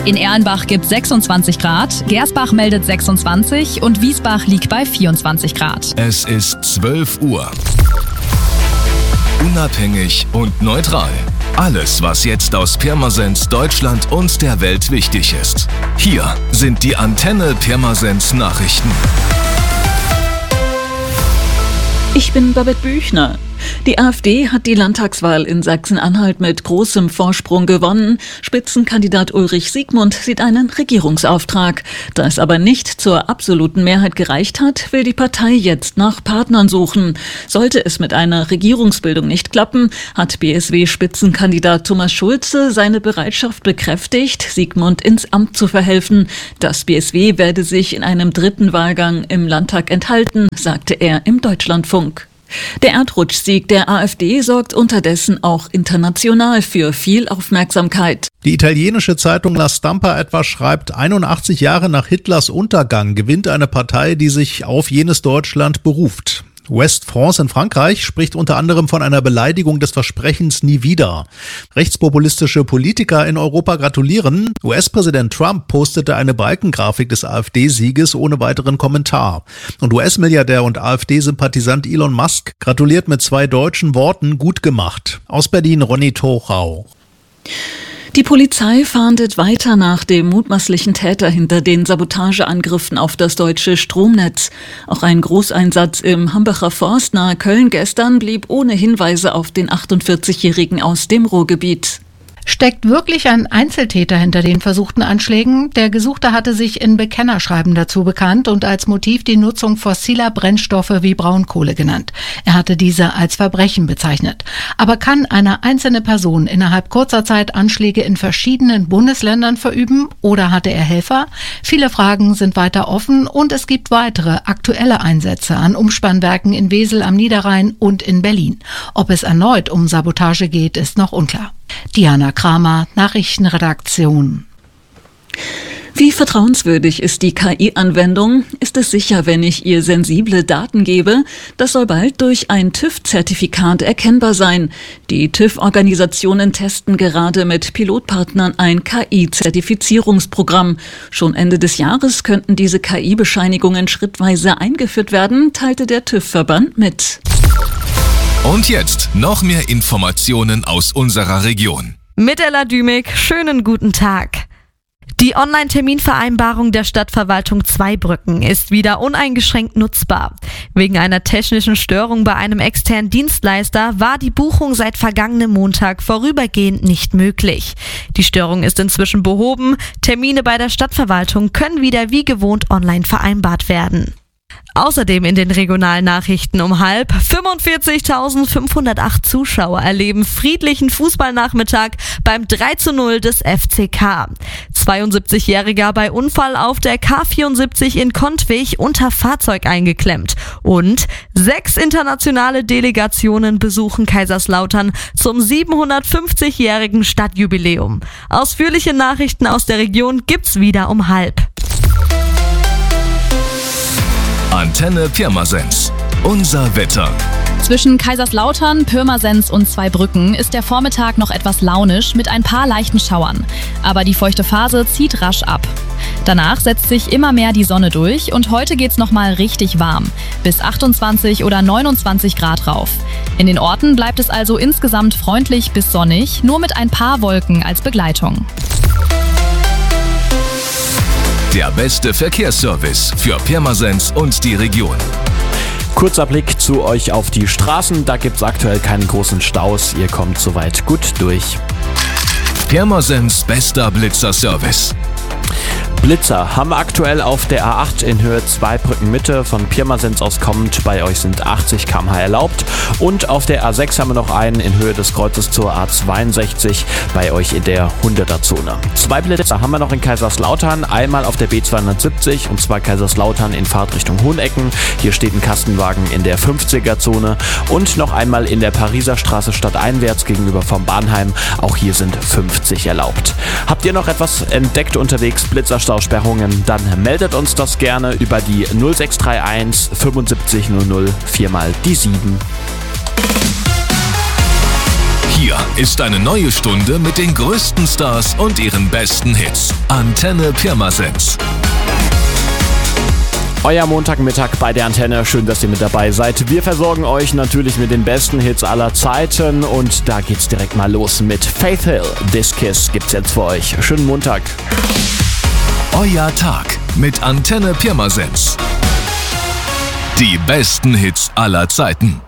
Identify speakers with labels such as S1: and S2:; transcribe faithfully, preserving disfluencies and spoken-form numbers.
S1: In Erlenbach gibt es sechsundzwanzig Grad, Gersbach meldet sechsundzwanzig und Wiesbach liegt bei vierundzwanzig Grad.
S2: Es ist zwölf Uhr. Unabhängig und neutral. Alles, was jetzt aus Pirmasens, Deutschland und der Welt wichtig ist. Hier sind die Antenne Pirmasens Nachrichten.
S3: Ich bin Babette Büchner. Die AfD hat die Landtagswahl in Sachsen-Anhalt mit großem Vorsprung gewonnen. Spitzenkandidat Ulrich Siegmund sieht einen Regierungsauftrag. Da es aber nicht zur absoluten Mehrheit gereicht hat, will die Partei jetzt nach Partnern suchen. Sollte es mit einer Regierungsbildung nicht klappen, hat B S W-Spitzenkandidat Thomas Schulze seine Bereitschaft bekräftigt, Siegmund ins Amt zu verhelfen. Das B S W werde sich in einem dritten Wahlgang im Landtag enthalten, sagte er im Deutschlandfunk. Der Erdrutschsieg der AfD sorgt unterdessen auch international für viel Aufmerksamkeit.
S4: Die italienische Zeitung La Stampa etwa schreibt, einundachtzig Jahre nach Hitlers Untergang gewinnt eine Partei, die sich auf jenes Deutschland beruft. West France in Frankreich spricht unter anderem von einer Beleidigung des Versprechens nie wieder. Rechtspopulistische Politiker in Europa gratulieren. U S-Präsident Trump postete eine Balkengrafik des AfD-Sieges ohne weiteren Kommentar. Und U S-Milliardär und AfD-Sympathisant Elon Musk gratuliert mit zwei deutschen Worten: gut gemacht. Aus Berlin Ronny Tochau.
S3: Die Polizei fahndet weiter nach dem mutmaßlichen Täter hinter den Sabotageangriffen auf das deutsche Stromnetz. Auch ein Großeinsatz im Hambacher Forst nahe Köln gestern blieb ohne Hinweise auf den achtundvierzigjährigen aus dem Ruhrgebiet.
S5: Steckt wirklich ein Einzeltäter hinter den versuchten Anschlägen? Der Gesuchte hatte sich in Bekennerschreiben dazu bekannt und als Motiv die Nutzung fossiler Brennstoffe wie Braunkohle genannt. Er hatte diese als Verbrechen bezeichnet. Aber kann eine einzelne Person innerhalb kurzer Zeit Anschläge in verschiedenen Bundesländern verüben oder hatte er Helfer? Viele Fragen sind weiter offen und es gibt weitere aktuelle Einsätze an Umspannwerken in Wesel am Niederrhein und in Berlin. Ob es erneut um Sabotage geht, ist noch unklar. Diana Kramer, Nachrichtenredaktion.
S3: Wie vertrauenswürdig ist die K I-Anwendung? Ist es sicher, wenn ich ihr sensible Daten gebe? Das soll bald durch ein TÜV-Zertifikat erkennbar sein. Die TÜV-Organisationen testen gerade mit Pilotpartnern ein K I-Zertifizierungsprogramm. Schon Ende des Jahres könnten diese K I-Bescheinigungen schrittweise eingeführt werden, teilte der TÜV-Verband mit.
S2: Und jetzt noch mehr Informationen aus unserer Region.
S6: Mit Ella Dümig, schönen guten Tag. Die Online-Terminvereinbarung der Stadtverwaltung Zweibrücken ist wieder uneingeschränkt nutzbar. Wegen einer technischen Störung bei einem externen Dienstleister war die Buchung seit vergangenem Montag vorübergehend nicht möglich. Die Störung ist inzwischen behoben. Termine bei der Stadtverwaltung können wieder wie gewohnt online vereinbart werden. Außerdem in den regionalen Nachrichten um halb. fünfundvierzigtausendfünfhundertacht Zuschauer erleben friedlichen Fußballnachmittag beim drei zu null des F C K. zweiundsiebzigjähriger bei Unfall auf der K vierundsiebzig in Kontwig unter Fahrzeug eingeklemmt. Und sechs internationale Delegationen besuchen Kaiserslautern zum siebenhundertfünfzigjährigen Stadtjubiläum. Ausführliche Nachrichten aus der Region gibt's wieder um halb.
S2: Antenne Pirmasens. Unser Wetter.
S1: Zwischen Kaiserslautern, Pirmasens und Zweibrücken ist der Vormittag noch etwas launisch mit ein paar leichten Schauern. Aber die feuchte Phase zieht rasch ab. Danach setzt sich immer mehr die Sonne durch und heute geht's nochmal richtig warm. Bis achtundzwanzig oder neunundzwanzig Grad rauf. In den Orten bleibt es also insgesamt freundlich bis sonnig, nur mit ein paar Wolken als Begleitung.
S2: Der beste Verkehrsservice für Pirmasens und die Region.
S7: Kurzer Blick zu euch auf die Straßen. Da gibt's aktuell keine großen Staus. Ihr kommt soweit gut durch.
S2: Pirmasens bester Blitzer-Service.
S7: Blitzer haben wir aktuell auf der A acht in Höhe Zweibrücken Mitte von Pirmasens aus kommend. Bei euch sind achtzig Kilometer pro Stunde erlaubt. Und auf der A sechs haben wir noch einen in Höhe des Kreuzes zur A zweiundsechzig. Bei euch in der hunderter-Zone. Zwei Blitzer haben wir noch in Kaiserslautern. Einmal auf der B zweihundertsiebzig und zwar Kaiserslautern in Fahrtrichtung Hohenecken. Hier steht ein Kastenwagen in der fünfziger-Zone. Und noch einmal in der Pariser Straße stadteinwärts gegenüber vom Bahnheim. Auch hier sind fünfzig erlaubt. Habt ihr noch etwas entdeckt unterwegs? Blitzerstausperrungen? Dann meldet uns das gerne über die null sechs drei eins fünfundsiebzig null null viermal die sieben.
S2: Hier ist eine neue Stunde mit den größten Stars und ihren besten Hits. Antenne Pirmasens.
S7: Euer Montagmittag bei der Antenne. Schön, dass ihr mit dabei seid. Wir versorgen euch natürlich mit den besten Hits aller Zeiten und da geht's direkt mal los mit Faith Hill. This Kiss gibt's jetzt für euch. Schönen Montag.
S2: Euer Tag mit Antenne Pirmasens. Die besten Hits aller Zeiten.